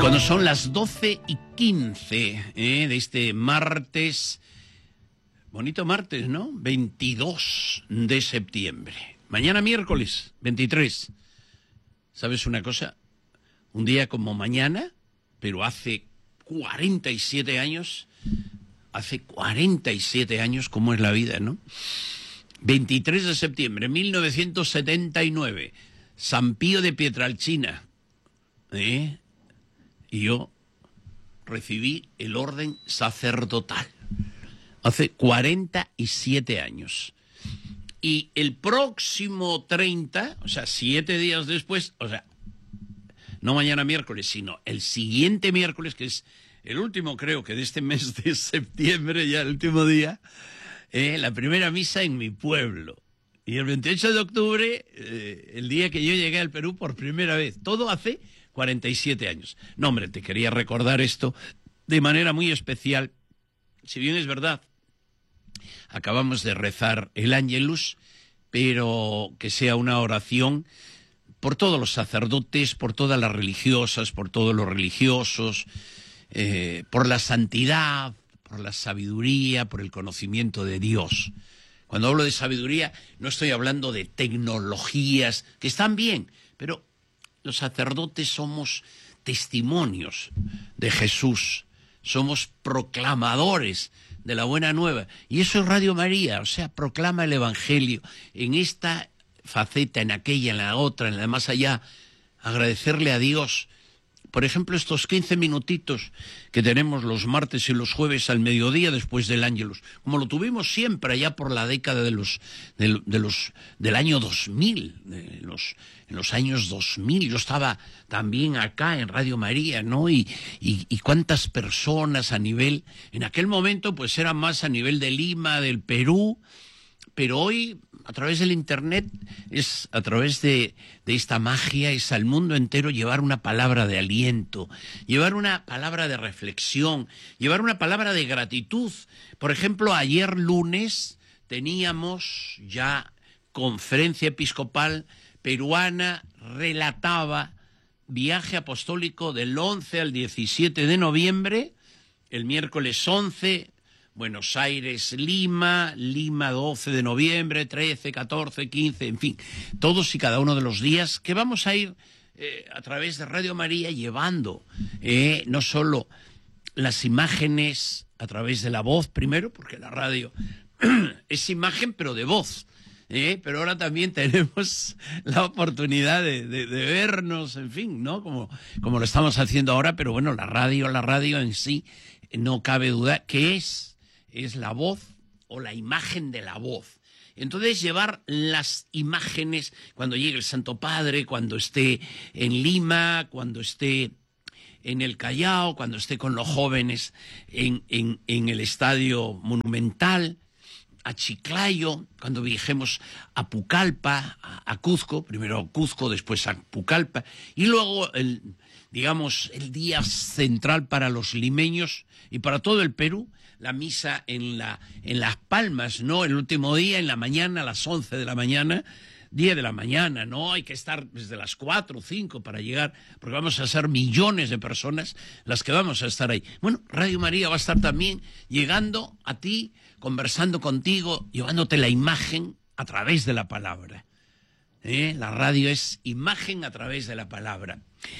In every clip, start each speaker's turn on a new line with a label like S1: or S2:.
S1: cuando son las 12:15 de este martes, bonito martes, ¿no? 22 de septiembre. Mañana miércoles, 23. ¿Sabes una cosa? Un día como mañana, pero hace 47 años, cómo es la vida, ¿no? 23 de septiembre, 1979, San Pío de Pietrelcina, y yo recibí el orden sacerdotal hace 47 años. Y el próximo 30, o sea, 7 días después, o sea, no mañana miércoles, sino el siguiente miércoles, que es el último, creo que de este mes de septiembre, ya el último día, la primera misa en mi pueblo. Y el 28 de octubre, el día que yo llegué al Perú por primera vez, todo hace 47 años. No, hombre, te quería recordar esto de manera muy especial. Si bien es verdad, acabamos de rezar el Ángelus, pero que sea una oración por todos los sacerdotes, por todas las religiosas, por todos los religiosos, por la santidad, por la sabiduría, por el conocimiento de Dios. Cuando hablo de sabiduría, no estoy hablando de tecnologías, que están bien, pero los sacerdotes somos testimonios de Jesús, somos proclamadores de la buena nueva. Y eso es Radio María, o sea, proclama el Evangelio en esta faceta, en aquella, en la otra, en la de más allá. Agradecerle a Dios, por ejemplo, estos 15 minutitos que tenemos los martes y los jueves al mediodía después del Ángelus, como lo tuvimos siempre allá por la década del año 2000, en los años 2000. Yo estaba también acá en Radio María, ¿no? Y cuántas personas a nivel, en aquel momento pues era más a nivel de Lima, del Perú, pero hoy a través del internet, es a través de esta magia, es al mundo entero llevar una palabra de aliento, llevar una palabra de reflexión, llevar una palabra de gratitud. Por ejemplo, ayer lunes teníamos ya conferencia episcopal peruana, relataba viaje apostólico del 11 al 17 de noviembre, el miércoles 11, Buenos Aires, Lima 12 de noviembre, 13, 14, 15, en fin, todos y cada uno de los días que vamos a ir a través de Radio María llevando no solo las imágenes a través de la voz primero, porque la radio es imagen pero de voz, pero ahora también tenemos la oportunidad de vernos, en fin, ¿no? Como lo estamos haciendo ahora, pero bueno, la radio en sí, no cabe duda que es la voz o la imagen de la voz. Entonces llevar las imágenes cuando llegue el Santo Padre, cuando esté en Lima, cuando esté en el Callao, cuando esté con los jóvenes en el Estadio Monumental, a Chiclayo, cuando viajemos a Pucallpa, a Cuzco, primero a Cuzco, después a Pucallpa, y luego el día central para los limeños y para todo el Perú, la misa en Las Palmas, ¿no? El último día, en la mañana, a las 11 de la mañana, 10 de la mañana, ¿no? Hay que estar desde las 4 o 5 para llegar, porque vamos a ser millones de personas las que vamos a estar ahí. Bueno, Radio María va a estar también llegando a ti, conversando contigo, llevándote la imagen a través de la palabra. La radio es imagen a través de la palabra.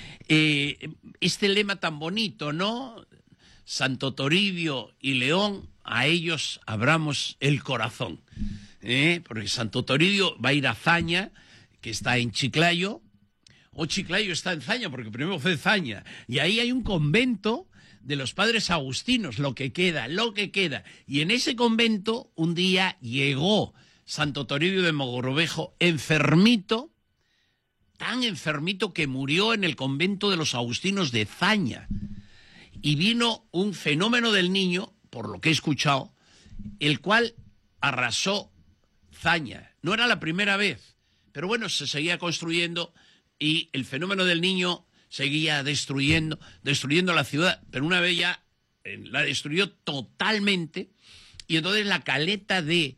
S1: Este lema tan bonito, ¿no? Santo Toribio y León, a ellos abramos el corazón. Porque Santo Toribio va a ir a Zaña, que está en Chiclayo, o Chiclayo está en Zaña, porque primero fue Zaña, y ahí hay un convento de los padres agustinos, lo que queda, y en ese convento un día llegó Santo Toribio de Mogrovejo enfermito, tan enfermito que murió en el convento de los agustinos de Zaña. Y vino un fenómeno del niño, por lo que he escuchado, el cual arrasó Zaña. No era la primera vez, pero bueno, se seguía construyendo y el fenómeno del niño seguía destruyendo la ciudad, pero una vez ya la destruyó totalmente. Y entonces la caleta de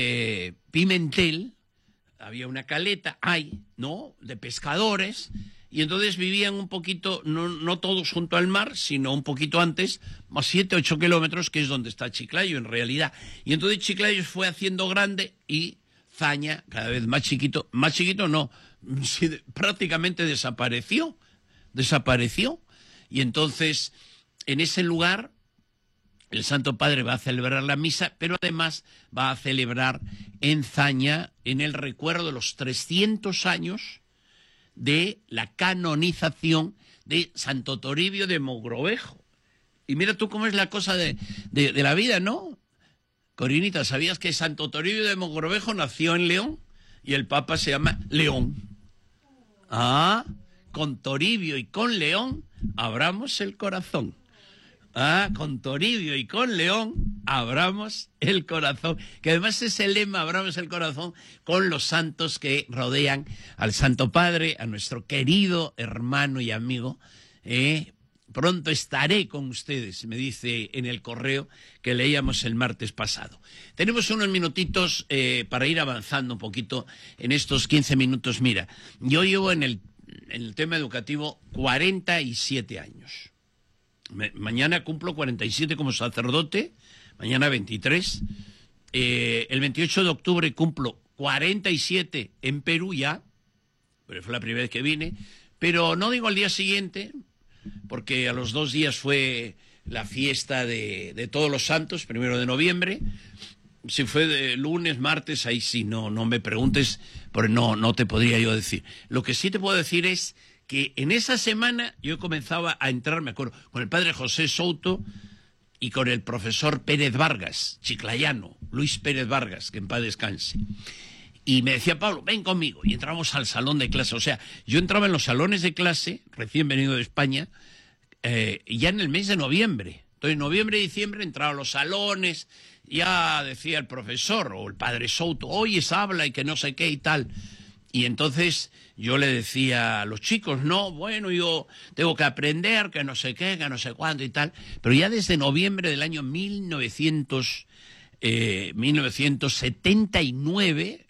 S1: Pimentel, había una caleta, ¿no?, de pescadores, y entonces vivían un poquito, no todos junto al mar, sino un poquito antes, más 7, 8 kilómetros, que es donde está Chiclayo en realidad. Y entonces Chiclayo fue haciendo grande y Zaña cada vez más chiquito no, sí, prácticamente desapareció. Y entonces en ese lugar el Santo Padre va a celebrar la misa, pero además va a celebrar en Zaña, en el recuerdo de los 300 años de la canonización de Santo Toribio de Mogrovejo. Y mira tú cómo es la cosa de la vida, ¿no? Corinita, ¿sabías que Santo Toribio de Mogrovejo nació en León? Y el Papa se llama León. Ah, con Toribio y con León abramos el corazón. Ah, con Toribio y con León abramos el corazón. Que además es el lema, abramos el corazón, con los santos que rodean al Santo Padre, a nuestro querido hermano y amigo. Pronto estaré con ustedes, me dice en el correo que leíamos el martes pasado. Tenemos unos minutitos para ir avanzando un poquito en estos 15 minutos. Mira, yo llevo en el tema educativo 47 años. Mañana cumplo 47 como sacerdote, mañana 23. El 28 de octubre cumplo 47 en Perú ya, pero fue la primera vez que vine. Pero no digo al día siguiente, porque a los 2 días fue la fiesta de Todos los Santos, 1 de noviembre. Si fue de lunes, martes, ahí sí, no me preguntes, porque no te podría yo decir. Lo que sí te puedo decir es que en esa semana yo comenzaba a entrar, me acuerdo, con el padre José Souto y con el profesor Pérez Vargas, chiclayano, Luis Pérez Vargas, que en paz descanse. Y me decía, Pablo, ven conmigo. Y entramos al salón de clase. O sea, yo entraba en los salones de clase, recién venido de España, ya en el mes de noviembre. Entonces, noviembre y diciembre entraba a los salones, ya decía el profesor o el padre Souto, oye, habla y que no sé qué y tal. Y entonces yo le decía a los chicos, no, bueno, yo tengo que aprender, que no sé qué, que no sé cuánto y tal. Pero ya desde noviembre del año 1979,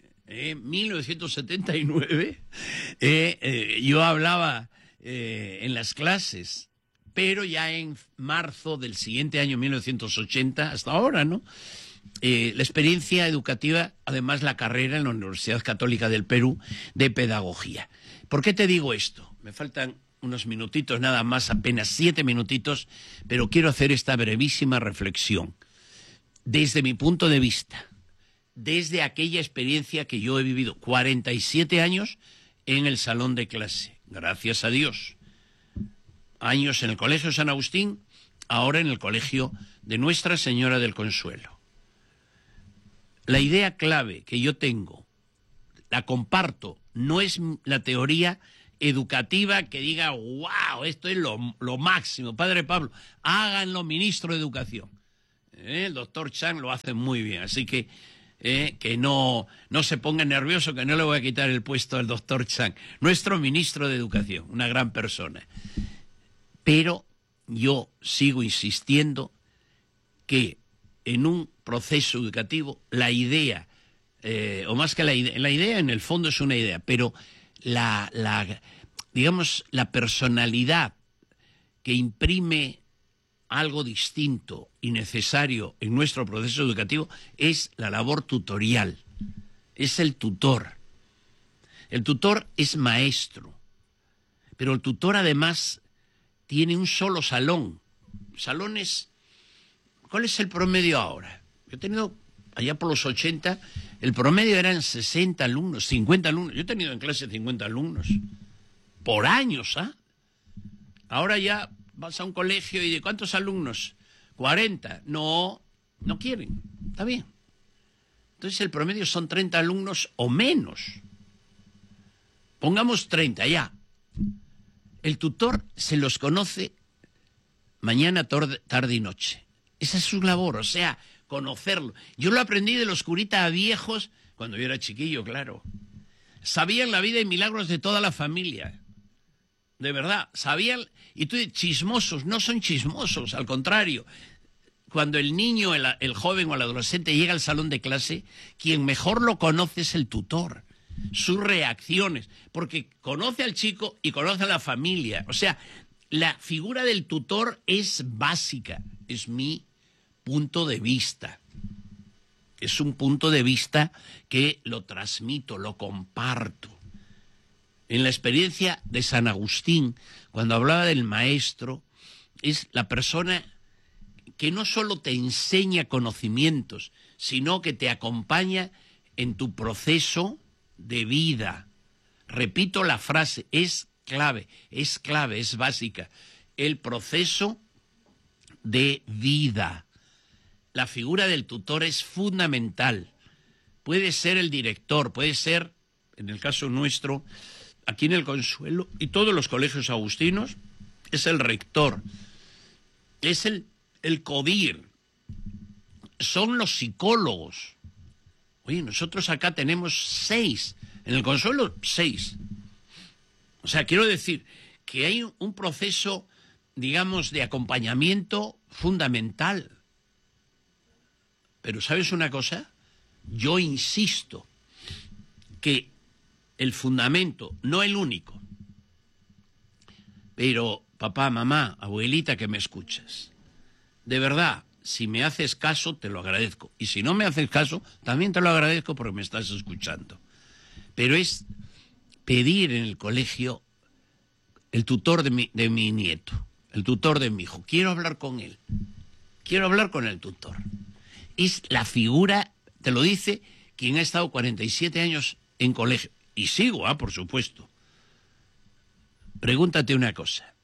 S1: yo hablaba en las clases, pero ya en marzo del siguiente año, 1980, hasta ahora, ¿no? La experiencia educativa, además la carrera en la Universidad Católica del Perú de Pedagogía. ¿Por qué te digo esto? Me faltan unos minutitos, nada más, apenas 7 minutitos, pero quiero hacer esta brevísima reflexión. Desde mi punto de vista, desde aquella experiencia que yo he vivido, 47 años en el salón de clase, gracias a Dios. Años en el Colegio San Agustín, ahora en el Colegio de Nuestra Señora del Consuelo. La idea clave que yo tengo, la comparto, no es la teoría educativa que diga, wow, esto es lo máximo. Padre Pablo, háganlo ministro de Educación. El doctor Chang lo hace muy bien, así que no se ponga nervioso, que no le voy a quitar el puesto al doctor Chang, nuestro ministro de Educación, una gran persona. Pero yo sigo insistiendo que en un proceso educativo la idea, o más que la idea en el fondo es una idea, pero digamos, la personalidad que imprime algo distinto y necesario en nuestro proceso educativo es la labor tutorial, es el tutor. El tutor es maestro, pero el tutor además tiene un solo salón. Salones, ¿cuál es el promedio ahora? Yo he tenido, allá por los 80, el promedio eran 60 alumnos, 50 alumnos. Yo he tenido en clase 50 alumnos, por años, ¿ah? Ahora ya vas a un colegio y ¿de cuántos alumnos? 40. No quieren, está bien. Entonces el promedio son 30 alumnos o menos. Pongamos 30 ya. El tutor se los conoce mañana, tarde y noche. Esa es su labor, o sea, conocerlo. Yo lo aprendí de los curitas viejos cuando yo era chiquillo, claro. Sabían la vida y milagros de toda la familia. De verdad, sabían. Y tú dices, chismosos, no son chismosos, al contrario. Cuando el niño, el joven o el adolescente llega al salón de clase, quien mejor lo conoce es el tutor. sus reacciones, porque conoce al chico y conoce a la familia. O sea, la figura del tutor es básica, es mi punto de vista. Es un punto de vista que lo transmito, lo comparto. En la experiencia de San Agustín, cuando hablaba del maestro, es la persona que no solo te enseña conocimientos, sino que te acompaña en tu proceso de vida. Repito la frase, es clave, es básica. El proceso de vida. La figura del tutor es fundamental. Puede ser el director, puede ser, en el caso nuestro, aquí en el Consuelo y todos los colegios agustinos, es el rector, es el CODIR, son los psicólogos. Oye, nosotros acá tenemos 6, en el Consuelo 6. O sea, quiero decir que hay un proceso, digamos, de acompañamiento fundamental. Pero ¿sabes una cosa? Yo insisto que el fundamento, no el único, pero papá, mamá, abuelita que me escuchas, de verdad, si me haces caso, te lo agradezco. Y si no me haces caso, también te lo agradezco porque me estás escuchando. Pero es pedir en el colegio el tutor de mi nieto, el tutor de mi hijo. Quiero hablar con él. Quiero hablar con el tutor. Es la figura, te lo dice quien ha estado 47 años en colegio. Y sigo, por supuesto. Pregúntate una cosa.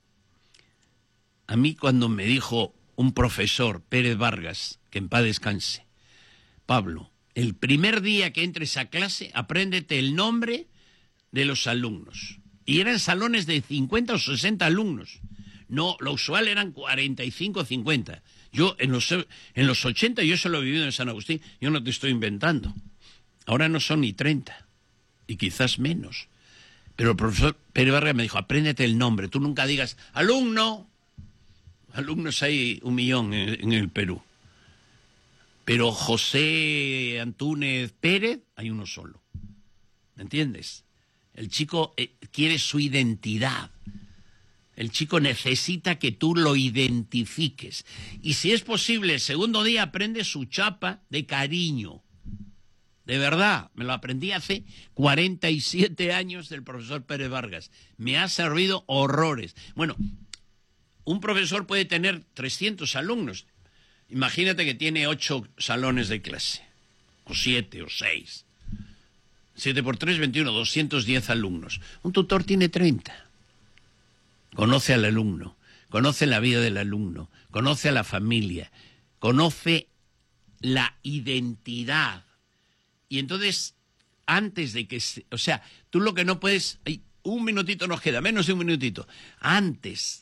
S1: A mí cuando me dijo un profesor, Pérez Vargas, que en paz descanse, Pablo, el primer día que entres a clase, apréndete el nombre de los alumnos. Y eran salones de 50 o 60 alumnos. No, lo usual eran 45 o 50. Yo, en los 80, yo eso lo he vivido en San Agustín, yo no te estoy inventando. Ahora no son ni 30, y quizás menos. Pero el profesor Pérez Vargas me dijo, apréndete el nombre, tú nunca digas, alumno. Alumnos hay 1 millón en el Perú. Pero José Antúnez Pérez hay uno solo. ¿Me entiendes? El chico quiere su identidad. El chico necesita que tú lo identifiques. Y si es posible, el segundo día aprende su chapa de cariño. De verdad, me lo aprendí hace 47 años del profesor Pérez Vargas. Me ha servido horrores. Bueno, un profesor puede tener 300 alumnos. Imagínate que tiene 8 salones de clase, o 7 o 6. 7 por 3, 21, 210 alumnos. Un tutor tiene 30. Conoce al alumno, conoce la vida del alumno, conoce a la familia, conoce la identidad. Y entonces, antes de que... O sea, tú lo que no puedes... Un minutito nos queda, menos de un minutito. Antes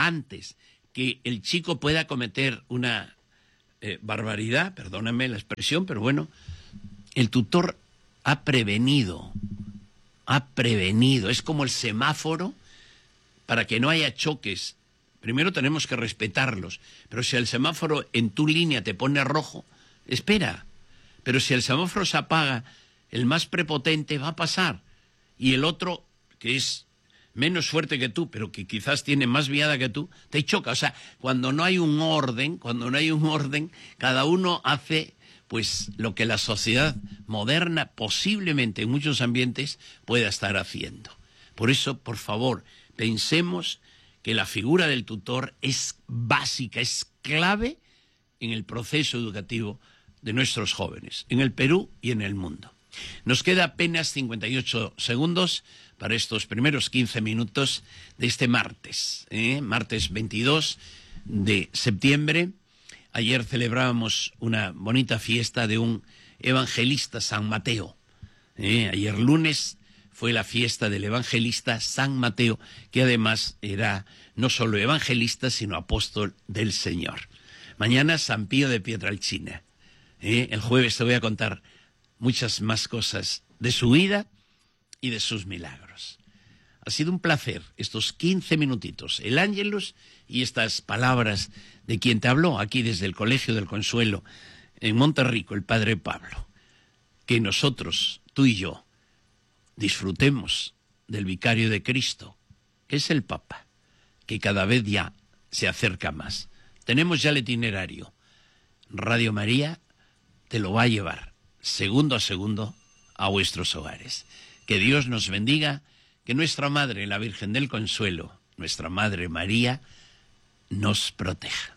S1: que el chico pueda cometer una barbaridad, perdóname la expresión, pero bueno, el tutor ha prevenido, es como el semáforo para que no haya choques. Primero tenemos que respetarlos, pero si el semáforo en tu línea te pone rojo, espera, pero si el semáforo se apaga, el más prepotente va a pasar, y el otro, que es menos fuerte que tú, pero que quizás tiene más viada que tú, te choca. O sea, cuando no hay un orden, cada uno hace pues lo que la sociedad moderna posiblemente en muchos ambientes pueda estar haciendo. Por eso, por favor, pensemos que la figura del tutor es básica, es clave en el proceso educativo de nuestros jóvenes, en el Perú y en el mundo. Nos queda apenas 58 segundos para estos primeros 15 minutos de este martes, martes 22 de septiembre. Ayer celebrábamos una bonita fiesta de un evangelista San Mateo. Ayer lunes fue la fiesta del evangelista San Mateo, que además era no solo evangelista, sino apóstol del Señor. Mañana San Pío de Pietrelcina. El jueves te voy a contar muchas más cosas de su vida y de sus milagros. Ha sido un placer estos 15 minutitos, el Ángelus y estas palabras de quien te habló aquí desde el Colegio del Consuelo en Monterrico, el Padre Pablo. Que nosotros, tú y yo, disfrutemos del vicario de Cristo, que es el Papa, que cada vez ya se acerca más. Tenemos ya el itinerario. Radio María te lo va a llevar, segundo a segundo, a vuestros hogares. Que Dios nos bendiga, que nuestra Madre, la Virgen del Consuelo, nuestra Madre María, nos proteja.